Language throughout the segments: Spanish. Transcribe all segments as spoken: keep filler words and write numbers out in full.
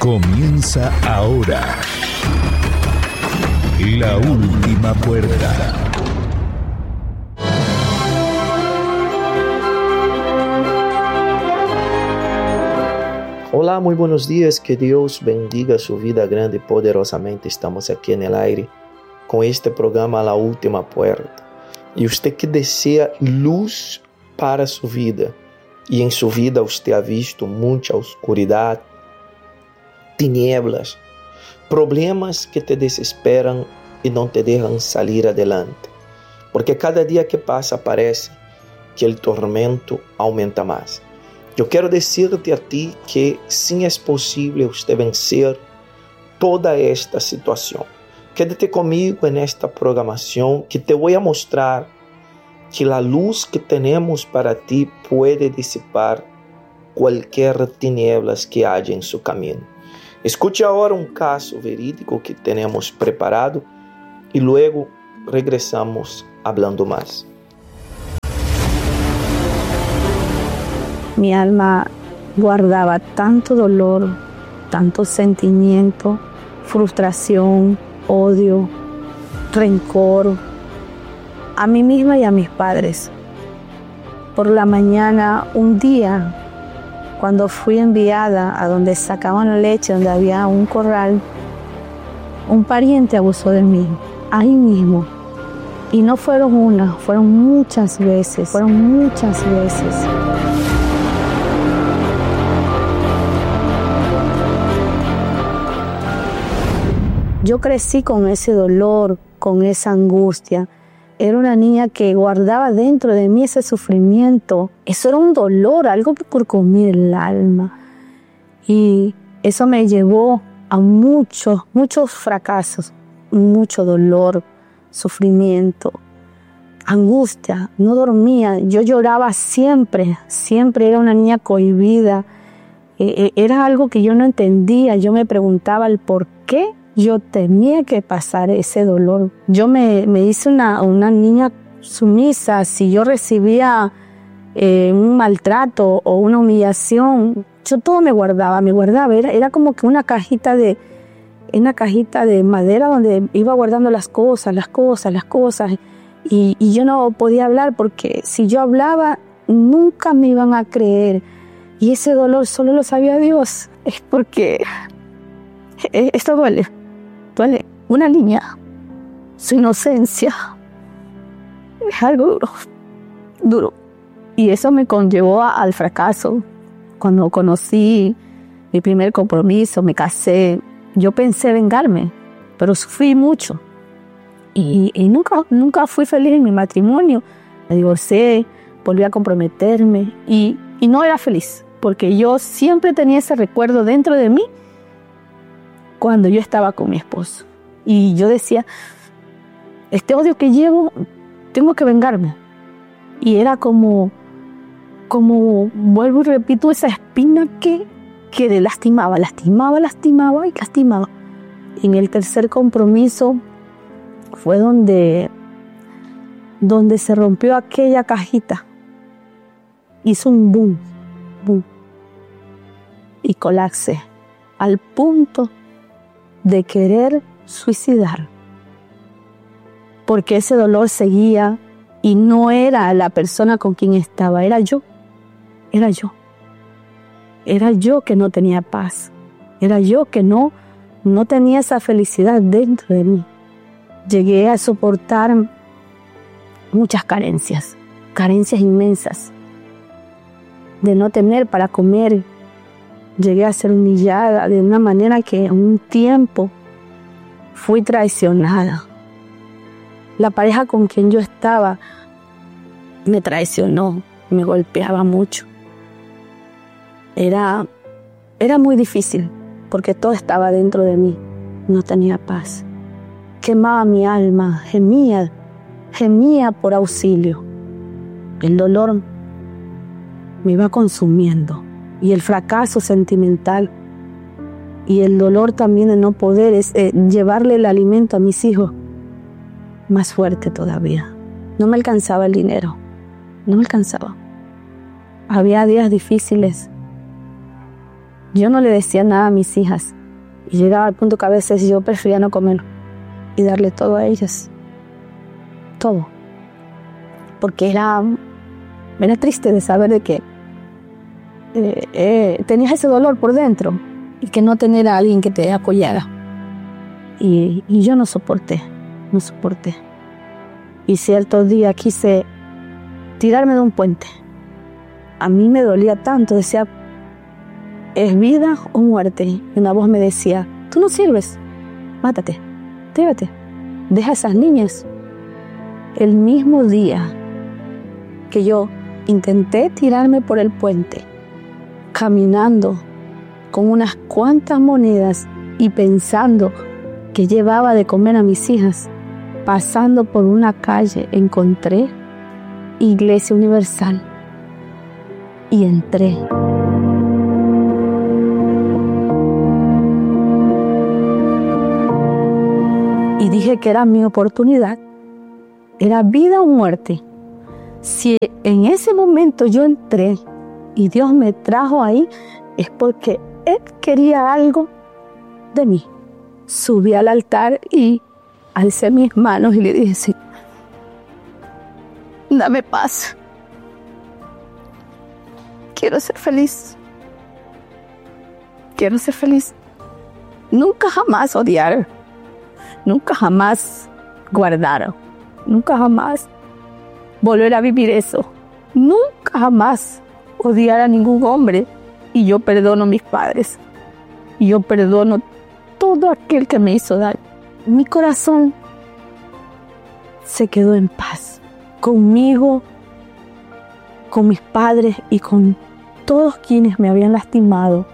Comienza ahora La Última Puerta. Hola, muy buenos días, que Dios bendiga su vida grande y poderosamente. Estamos aquí en el aire con este programa La Última Puerta. Y usted que desea luz para su vida, y en su vida usted ha visto mucha oscuridad, tinieblas, problemas que te desesperan y no te dejan salir adelante. Porque cada día que pasa parece que el tormento aumenta más. Yo quiero decirte a ti que sí es posible usted vencer toda esta situación. Quédate conmigo en esta programación que te voy a mostrar que la luz que tenemos para ti puede disipar cualquier tinieblas que haya en su camino. Escuche ahora un caso verídico que tenemos preparado y luego regresamos hablando más. Mi alma guardaba tanto dolor, tanto sentimiento, frustración, odio, rencor a mí misma y a mis padres. Por la mañana, un día, cuando fui enviada a donde sacaban la leche, donde había un corral, un pariente abusó de mí, ahí mismo. Y no fueron una, fueron muchas veces, fueron muchas veces. Yo crecí con ese dolor, con esa angustia. Era una niña que guardaba dentro de mí ese sufrimiento. Eso era un dolor, algo que carcomía el alma. Y eso me llevó a muchos, muchos fracasos, mucho dolor, sufrimiento, angustia. No dormía, yo lloraba siempre, siempre era una niña cohibida. Era algo que yo no entendía. Yo me preguntaba el por qué yo tenía que pasar ese dolor. Yo me, me hice una, una niña sumisa. Si yo recibía eh, un maltrato o una humillación, yo todo me guardaba, me guardaba. Era, era como que una cajita de, una cajita de madera donde iba guardando las cosas, las cosas, las cosas. Y, y yo no podía hablar porque si yo hablaba, nunca me iban a creer. Y ese dolor solo lo sabía Dios. Es porque esto duele. Duele. Una niña, su inocencia, es algo duro, duro. Y eso me conllevó a, al fracaso. Cuando conocí mi primer compromiso, me casé, yo pensé vengarme, pero sufrí mucho. Y, y nunca, nunca fui feliz en mi matrimonio. Me divorcié, volví a comprometerme y, y no era feliz, porque yo siempre tenía ese recuerdo dentro de mí cuando yo estaba con mi esposo. Y yo decía, este odio que llevo, tengo que vengarme. Y era como, como vuelvo y repito, esa espina que, que le lastimaba, lastimaba, lastimaba y lastimaba. En el tercer compromiso fue donde, donde se rompió aquella cajita. Hizo un boom, boom. Y colapsé al punto de querer suicidar, porque ese dolor seguía y no era la persona con quien estaba, era yo, era yo, era yo que no tenía paz, era yo que no, no tenía esa felicidad dentro de mí. Llegué a soportar muchas carencias, carencias inmensas, de no tener para comer. Llegué a ser humillada de una manera que en un tiempo fui traicionada. La pareja con quien yo estaba me traicionó, me golpeaba mucho. Era, era muy difícil porque todo estaba dentro de mí. No tenía paz. Quemaba mi alma, gemía, gemía por auxilio. El dolor me iba consumiendo. Y el fracaso sentimental y el dolor también de no poder es, eh, llevarle el alimento a mis hijos, más fuerte todavía. No me alcanzaba el dinero, no me alcanzaba. Había días difíciles Yo no le decía nada a mis hijas. Y llegaba al punto que a veces yo prefería no comer y darle todo a ellas. Todo. Porque era, era triste de saber de que eh, eh, tenías ese dolor por dentro y que no tener a alguien que te apoyara. Y, y yo no soporté, no soporté. Y ciertos días quise tirarme de un puente. A mí me dolía tanto, decía, ¿es vida o muerte? Y una voz me decía, tú no sirves, mátate, llévate, deja a esas niñas. El mismo día que yo intenté tirarme por el puente, caminando con unas cuantas monedas y pensando que llevaba de comer a mis hijas, pasando por una calle encontré Iglesia Universal y entré. Y dije que era mi oportunidad, era vida o muerte. Si en ese momento yo entré y Dios me trajo ahí, es porque Él quería algo de mí. Subí al altar y alcé mis manos y le dije, Señor, dame paz. Quiero ser feliz. Quiero ser feliz. Nunca jamás odiar. Nunca jamás guardar. Nunca jamás volver a vivir eso. Nunca jamás odiar a ningún hombre. Y yo perdono a mis padres. Y yo perdono todo aquel que me hizo daño. Mi corazón se quedó en paz. Conmigo, con mis padres y con todos quienes me habían lastimado.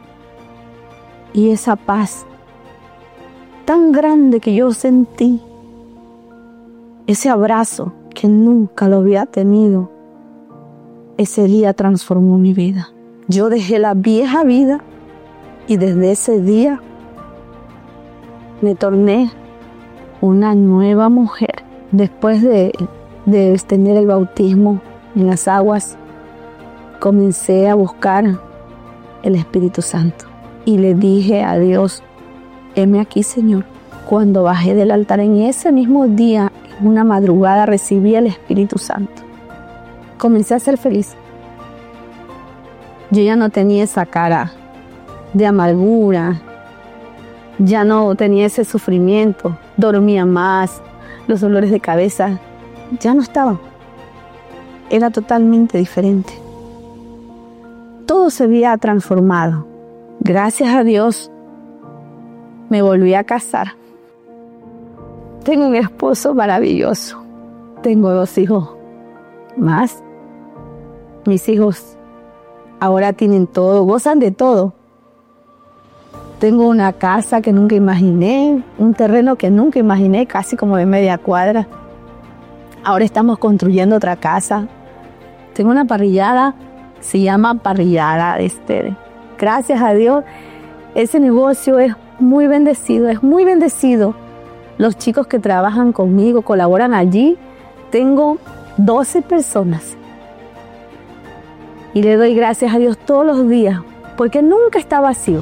Y esa paz tan grande que yo sentí, ese abrazo que nunca lo había tenido, ese día transformó mi vida. Yo dejé la vieja vida y desde ese día me torné una nueva mujer. Después de, de tener el bautismo en las aguas, comencé a buscar el Espíritu Santo y le dije a Dios, heme aquí, Señor. Cuando bajé del altar en ese mismo día, en una madrugada, recibí el Espíritu Santo. Comencé a ser feliz. Yo ya no tenía esa cara de amargura, ya no tenía ese sufrimiento, dormía más, los dolores de cabeza ya no estaban. Era totalmente diferente. Todo se había transformado. Gracias a Dios, me volví a casar. Tengo un esposo maravilloso. Tengo dos hijos más. Mis hijos ahora tienen todo, gozan de todo. Tengo una casa que nunca imaginé, un terreno que nunca imaginé, casi como de media cuadra. Ahora estamos construyendo otra casa. Tengo una parrillada, se llama Parrillada de Esther. Gracias a Dios, ese negocio es muy bendecido, es muy bendecido. Los chicos que trabajan conmigo, colaboran allí. Tengo doce personas. Y le doy gracias a Dios todos los días, porque nunca está vacío.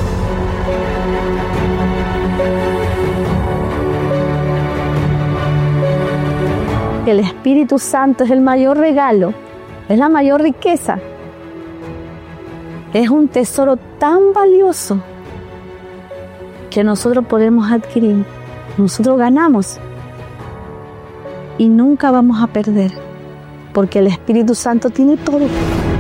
El Espíritu Santo es el mayor regalo, es la mayor riqueza. Es un tesoro tan valioso que nosotros podemos adquirir. Nosotros ganamos y nunca vamos a perder, porque el Espíritu Santo tiene todo.